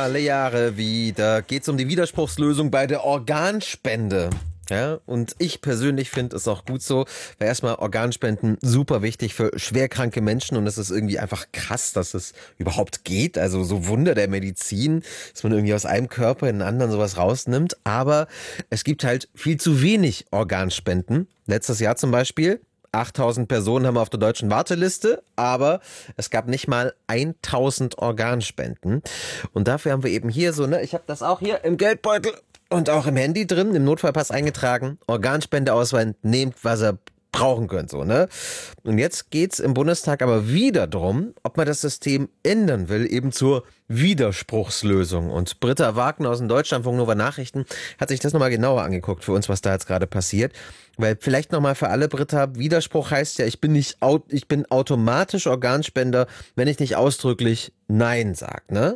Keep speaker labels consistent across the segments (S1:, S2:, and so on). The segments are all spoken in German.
S1: Alle Jahre wieder geht's um die Widerspruchslösung bei der Organspende. Ja, und ich persönlich finde es auch gut so, weil erstmal Organspenden super wichtig für schwerkranke Menschen und es ist irgendwie einfach krass, dass es überhaupt geht. Also so Wunder der Medizin, dass man irgendwie aus einem Körper in den anderen sowas rausnimmt. Aber es gibt halt viel zu wenig Organspenden. Letztes Jahr zum Beispiel 8.000 Personen haben wir auf der deutschen Warteliste, aber es gab nicht mal 1.000 Organspenden. Und dafür haben wir eben hier so, ich habe das auch hier im Geldbeutel und auch im Handy drin, im Notfallpass eingetragen. Organspendeausweis, nehmt, was ihr brauchen könnt, so, ne? Und jetzt geht's im Bundestag aber wieder drum, ob man das System ändern will, eben zur Widerspruchslösung. Und Britta Wagner aus dem Deutschlandfunk Nova Nachrichten hat sich das nochmal genauer angeguckt für uns, was da jetzt gerade passiert. Weil vielleicht nochmal für alle, Britta, Widerspruch heißt ja, ich bin automatisch Organspender, wenn ich nicht ausdrücklich Nein sage, ne?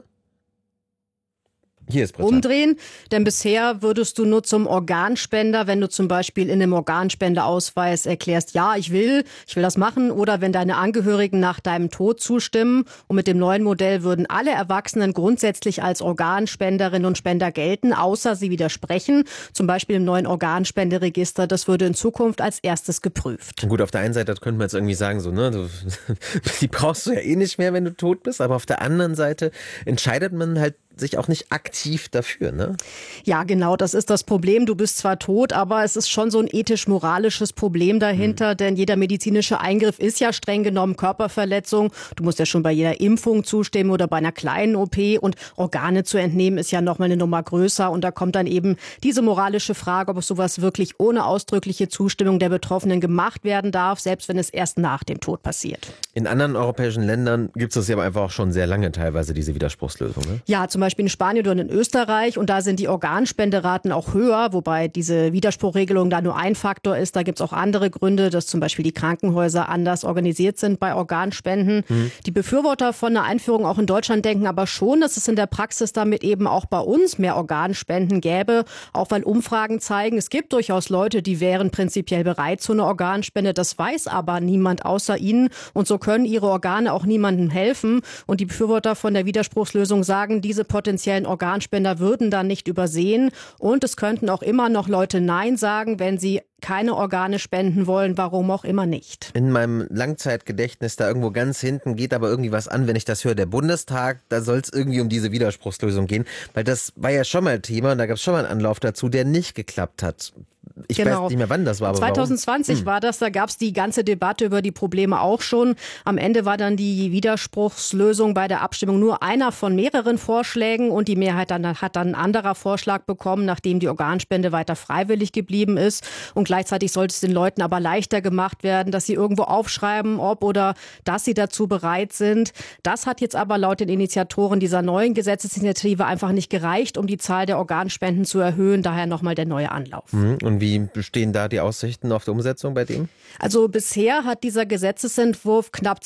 S1: Hier ist Britta.
S2: Umdrehen, denn bisher würdest du nur zum Organspender, wenn du zum Beispiel in einem Organspendeausweis erklärst, ja, ich will das machen, oder wenn deine Angehörigen nach deinem Tod zustimmen. Und mit dem neuen Modell würden alle Erwachsenen grundsätzlich als Organspenderinnen und Spender gelten, außer sie widersprechen. Zum Beispiel im neuen Organspenderegister, das würde in Zukunft als erstes geprüft.
S1: Gut, auf der einen Seite könnte man jetzt irgendwie sagen, so, ne, die brauchst du ja eh nicht mehr, wenn du tot bist, aber auf der anderen Seite entscheidet man halt sich auch nicht aktiv dafür, ne?
S2: Ja, genau, das ist das Problem. Du bist zwar tot, aber es ist schon so ein ethisch-moralisches Problem dahinter, denn jeder medizinische Eingriff ist ja streng genommen Körperverletzung. Du musst ja schon bei jeder Impfung zustimmen oder bei einer kleinen OP, und Organe zu entnehmen ist ja nochmal eine Nummer größer, und da kommt dann eben diese moralische Frage, ob sowas wirklich ohne ausdrückliche Zustimmung der Betroffenen gemacht werden darf, selbst wenn es erst nach dem Tod passiert.
S1: In anderen europäischen Ländern gibt es das ja aber einfach auch schon sehr lange teilweise, diese Widerspruchslösung, ne?
S2: Ja, zum Beispiel in Spanien oder in Österreich, und da sind die Organspenderaten auch höher, wobei diese Widerspruchregelung da nur ein Faktor ist. Da gibt's auch andere Gründe, dass zum Beispiel die Krankenhäuser anders organisiert sind bei Organspenden. Die Befürworter von einer Einführung auch in Deutschland denken aber schon, dass es in der Praxis damit eben auch bei uns mehr Organspenden gäbe, auch weil Umfragen zeigen, es gibt durchaus Leute, die wären prinzipiell bereit zu einer Organspende. Das weiß aber niemand außer ihnen, und so können ihre Organe auch niemandem helfen. Und die Befürworter von der Widerspruchslösung sagen, diese potenziellen Organspender würden dann nicht übersehen, und es könnten auch immer noch Leute Nein sagen, wenn sie keine Organe spenden wollen, warum auch immer nicht.
S1: In meinem Langzeitgedächtnis da irgendwo ganz hinten geht aber irgendwie was an, wenn ich das höre. Der Bundestag, da soll es irgendwie um diese Widerspruchslösung gehen, weil das war ja schon mal Thema und da gab es schon mal einen Anlauf dazu, der nicht geklappt hat. Ich weiß nicht mehr, wann das war. Aber
S2: 2020 war das, da gab es die ganze Debatte über die Probleme auch schon. Am Ende war dann die Widerspruchslösung bei der Abstimmung nur einer von mehreren Vorschlägen, und die Mehrheit hat dann ein anderer Vorschlag bekommen, nachdem die Organspende weiter freiwillig geblieben ist. Und gleichzeitig sollte es den Leuten aber leichter gemacht werden, dass sie irgendwo aufschreiben, ob oder dass sie dazu bereit sind. Das hat jetzt aber laut den Initiatoren dieser neuen Gesetzesinitiative einfach nicht gereicht, um die Zahl der Organspenden zu erhöhen. Daher nochmal der neue Anlauf.
S1: Und wie bestehen da die Aussichten auf die Umsetzung bei dem?
S2: Also bisher hat dieser Gesetzesentwurf knapp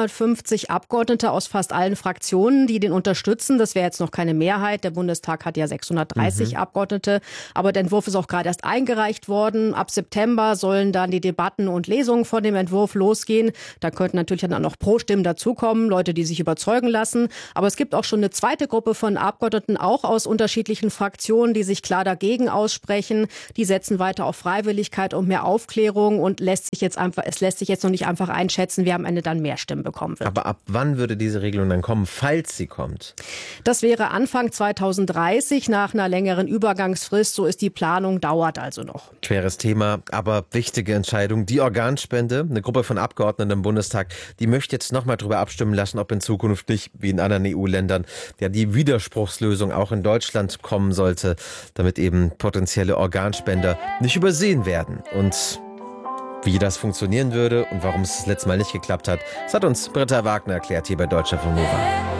S2: 250 Abgeordnete aus fast allen Fraktionen, die den unterstützen. Das wäre jetzt noch keine Mehrheit. Der Bundestag hat ja 630 Abgeordnete. Aber der Entwurf ist auch gerade erst eingereicht worden. Ab September sollen dann die Debatten und Lesungen von dem Entwurf losgehen. Da könnten natürlich dann auch noch Pro-Stimmen dazukommen, Leute, die sich überzeugen lassen. Aber es gibt auch schon eine zweite Gruppe von Abgeordneten, auch aus unterschiedlichen Fraktionen, die sich klar dagegen aussprechen. Die setzen weiter auf Freiwilligkeit und mehr Aufklärung, und es lässt sich jetzt noch nicht einfach einschätzen, wer am Ende dann mehr Stimmen bekommen wird.
S1: Aber ab wann würde diese Regelung dann kommen, falls sie kommt?
S2: Das wäre Anfang 2030 nach einer längeren Übergangsfrist. So ist die Planung, dauert also noch.
S1: Schweres Thema, aber wichtige Entscheidung. Die Organspende, eine Gruppe von Abgeordneten im Bundestag, die möchte jetzt nochmal darüber abstimmen lassen, ob in Zukunft nicht, wie in anderen EU-Ländern, ja, die Widerspruchslösung auch in Deutschland kommen sollte, damit eben potenzielle Organspender nicht übersehen werden. Und wie das funktionieren würde und warum es das letzte Mal nicht geklappt hat, das hat uns Britta Wagner erklärt hier bei Deutschlandfunk Nova.